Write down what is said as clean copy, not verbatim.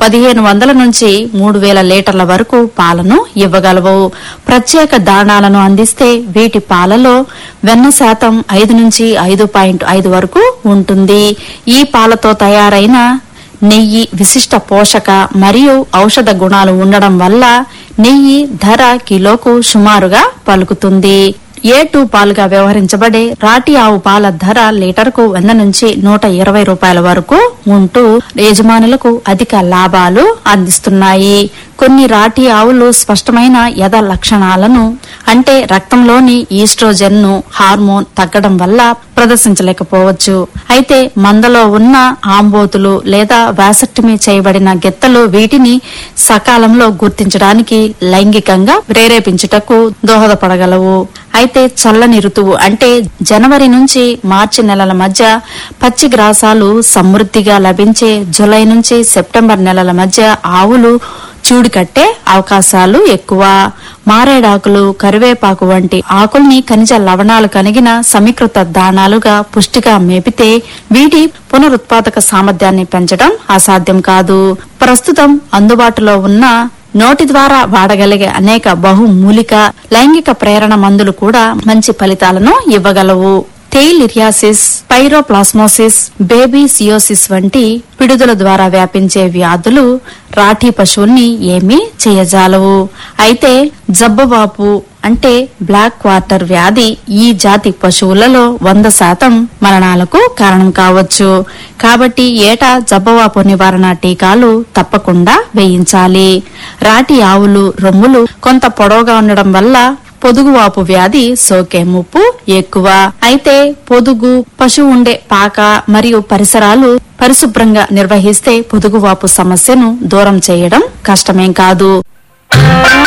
1500 నుంచి 3000 లీటర్ల వరకు పాలను ఇవ్వగలవు. ప్రత్యేక దాణాలను అందిస్తే వీటి పాలలో వెన్న శాతం 5 నుంచి 5.5 వరకు ఉంటుంది. ఈ పాలతో తయారైన నెయ్యి విశిష్ట పోషక మరియు ఔషధ గుణాలు ఉండడం వల్ల నెయ్యి ధర కిలోకు సుమారుగా పలుకుతుంది. A2 పాలుగా వ్యవహరించబడే రాటి ఆవు పాల ధర లీటర్కు 100 నుంచి 120 రూపాయల వరకు ఉంటూ యజమానులకు అధిక లాభాలు అందిస్తున్నాయి. కొన్ని రాటి ఆవులు స్పష్టమైన యథ లక్షణాలను అంటే రక్తంలోని ఈస్ట్రోజెన్ ను హార్మోన్ తగ్గడం వల్ల ప్రదర్శించలేకపోవచ్చు. అయితే మందలో ఉన్న ఆంబోతులు లేదా వాసెక్టమీ చేయబడిన గెత్తలు వీటిని సకాలంలో గుర్తించడానికి లైంగికంగా ప్రేరేపించుటకు దోహదపడగలవు. అయితే చల్లని ఋతువు అంటే జనవరి నుంచి మార్చి నెలల మధ్య పచ్చి గ్రాసాలు సమృద్ధిగా లభించే జూలై నుంచి సెప్టెంబర్ నెలల మధ్య ఆవులు చూడికట్టే అవకాశాలు ఎక్కువ. మారేడాకులు, కరివేపాకు వంటి ఆకుల్ని ఖనిజ లవణాలు కలిగిన సమీకృత దాణాలుగా పుష్టిగా మేపితే వీటి పునరుత్పాదక సామర్థ్యాన్ని పెంచడం అసాధ్యం కాదు. ప్రస్తుతం అందుబాటులో ఉన్న నోటి ద్వారా వాడగలిగే అనేక బహుమూలిక లైంగిక ప్రేరణ మందులు కూడా మంచి ఫలితాలను ఇవ్వగలవు. టెయిలిరియాసిస్, పైరోప్లాస్మోసిస్, బేబీసియోసిస్ వంటి పిడుదల ద్వారా వ్యాపించే వ్యాధులు రాఠీ పశువుల్ని ఏమీ చేయజాలవు. అయితే జబ్బవాపు అంటే బ్లాక్ క్వార్టర్ వ్యాధి ఈ జాతి పశువులలో 100% మరణాలకు కారణం కావచ్చు. కాబట్టి ఏటా జబ్బవాపు నివారణ టీకాలు తప్పకుండా వేయించాలి. రాటి ఆవులు రొమ్ములు కొంత పొడవుగా ఉండడం వల్ల పొదుగువాపు వ్యాధి సోకే ముప్పు ఎక్కువ. అయితే పొదుగు, పశువు ఉండే పాక మరియు పరిసరాలు పరిశుభ్రంగా నిర్వహిస్తే పొదుగువాపు సమస్యను దూరం చేయడం కష్టమేం కాదు.